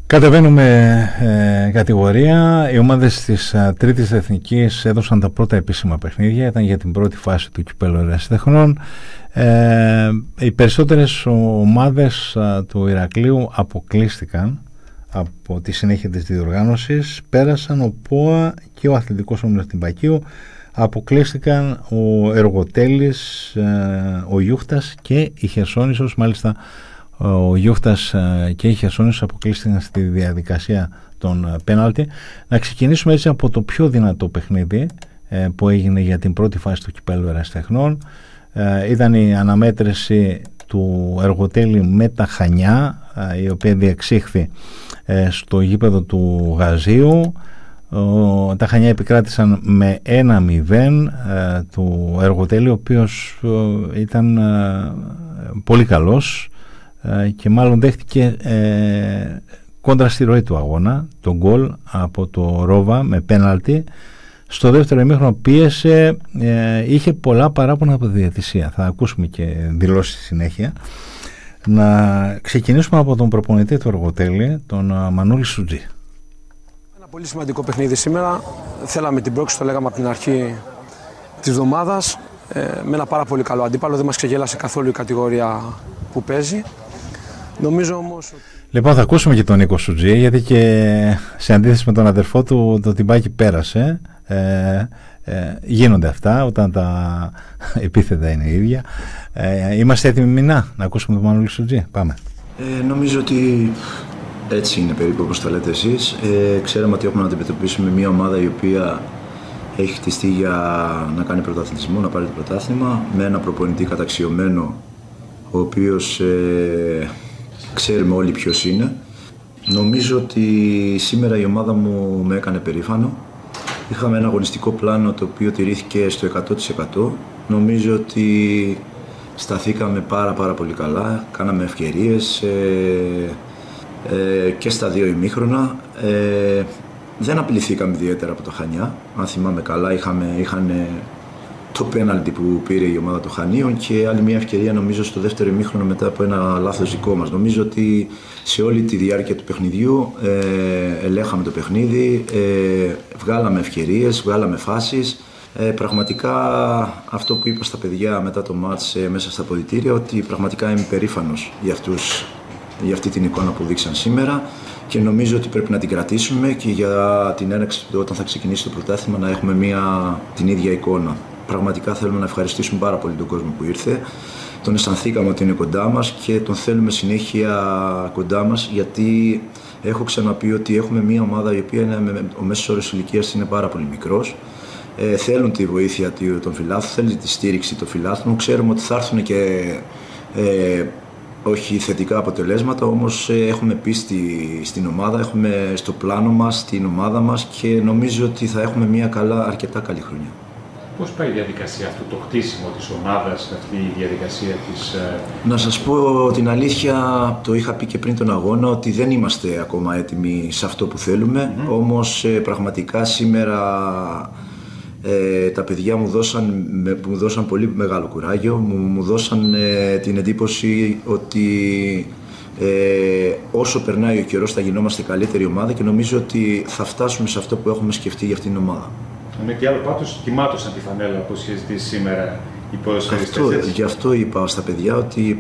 Κατεβαίνουμε κατηγορία. Οι ομάδες της τρίτης εθνικής έδωσαν τα πρώτα επίσημα παιχνίδια. Ήταν για την πρώτη φάση του κυπέλλου ερασιτεχνών. Οι περισσότερες ομάδες του Ηρακλείου αποκλείστηκαν από τη συνέχεια της διοργάνωσης. Πέρασαν ο ΠΟΑ και ο Αθλητικός Όμιλος Τυμπακίου. Αποκλείστηκαν ο Εργοτέλης, ο Γιούχτας και η Χερσόνησος. Μάλιστα ο Γιούχτας και η Χερσόνησος αποκλείστηκαν στη διαδικασία των πέναλτι. Να ξεκινήσουμε έτσι από το πιο δυνατό παιχνίδι που έγινε για την πρώτη φάση του κυπέλλου ερασιτεχνών. Ήταν η αναμέτρηση του Εργοτέλη με τα Χανιά, η οποία διεξήχθη στο γήπεδο του Γαζίου. Τα Χανιά επικράτησαν με 1-0 του Εργοτέλη, ο οποίος ήταν πολύ καλός και μάλλον δέχτηκε κόντρα στη ροή του αγώνα τον γκολ από το Ρόβα με πέναλτι. Στο δεύτερο ημίχρονο πίεσε, είχε πολλά παράπονα από τη διαιτησία. Θα ακούσουμε και δηλώσεις στη συνέχεια. Να ξεκινήσουμε από τον προπονητή του Εργοτέλη, τον Μανώλη Σουτζή. Ένα πολύ σημαντικό παιχνίδι σήμερα. Θέλαμε την πρόκληση, το λέγαμε από την αρχή της εβδομάδας. Με ένα πάρα πολύ καλό αντίπαλο. Δεν μας ξεγέλασε καθόλου η κατηγορία που παίζει. Νομίζω όμως... Λοιπόν, θα ακούσουμε και τον Νίκο Σουτζή, γιατί και σε αντίθεση με τον αδερφό του, το τυμπάκι πέρασε. Γίνονται αυτά όταν τα επίθετα είναι ίδια. Είμαστε έτοιμοι να ακούσουμε τον Μανώλη Σουτζή? Πάμε. Νομίζω ότι έτσι είναι περίπου όπως τα λέτε εσείς. Ξέραμε ότι έχουμε να αντιμετωπίσουμε μια ομάδα η οποία έχει χτιστεί για να κάνει πρωταθλητισμό, να πάρει το πρωτάθλημα, με ένα προπονητή καταξιωμένο, ο οποίος ξέρουμε όλοι ποιος είναι. Νομίζω ότι σήμερα η ομάδα μου με έκανε περήφανο. Είχαμε ένα αγωνιστικό πλάνο το οποίο τηρήθηκε στο 100%. Νομίζω ότι σταθήκαμε πάρα πολύ καλά, κάναμε ευκαιρίες και στα δύο ημίχρονα. Δεν απειληθήκαμε ιδιαίτερα από το Χανιά. Αν θυμάμαι καλά, είχαν το πέναλτι που πήρε η ομάδα των Χανίων και άλλη μια ευκαιρία νομίζω στο δεύτερο ημίχρονο μετά από ένα λάθος δικό μας. Νομίζω ότι σε όλη τη διάρκεια του παιχνιδιού ελέγχαμε το παιχνίδι, βγάλαμε ευκαιρίες, βγάλαμε φάσεις. Πραγματικά αυτό που είπα στα παιδιά μετά το μάτς μέσα στα αποδυτήρια, ότι πραγματικά είμαι περήφανος για αυτή την εικόνα που δείξαν σήμερα και νομίζω ότι πρέπει να την κρατήσουμε και για την έναρξη όταν θα ξεκινήσει το πρωτάθλημα να έχουμε την ίδια εικόνα. Πραγματικά θέλουμε να ευχαριστήσουμε πάρα πολύ τον κόσμο που ήρθε. Τον αισθανθήκαμε ότι είναι κοντά μας και τον θέλουμε συνέχεια κοντά μας, γιατί έχω ξαναπεί ότι έχουμε μια ομάδα η οποία ο μέσος όρος ηλικίας είναι πάρα πολύ μικρός. Θέλουν τη βοήθεια των φιλάθλων, θέλουν τη στήριξη των φιλάθλων. Ξέρουμε ότι θα έρθουν και όχι θετικά αποτελέσματα, όμως έχουμε πίστη στην ομάδα, έχουμε στο πλάνο μας, στην ομάδα μας και νομίζω ότι θα έχουμε μια αρκετά καλή χρονιά. Πώς πάει η διαδικασία αυτού, το χτίσιμο της ομάδας, αυτή η διαδικασία της... Να σας πω την αλήθεια, το είχα πει και πριν τον αγώνα, ότι δεν είμαστε ακόμα έτοιμοι σε αυτό που θέλουμε, όμως πραγματικά σήμερα τα παιδιά μου δώσαν πολύ μεγάλο κουράγιο, μου δώσαν την εντύπωση ότι όσο περνάει ο καιρός θα γινόμαστε καλύτερη ομάδα και νομίζω ότι θα φτάσουμε σε αυτό που έχουμε σκεφτεί για αυτήν την ομάδα. Με τι άλλο πάντως τιμάτωσαν τη φανέλα που είχε ζητήσει σήμερα οι ποδοσφαιριστές. Γι' αυτό είπα στα παιδιά ότι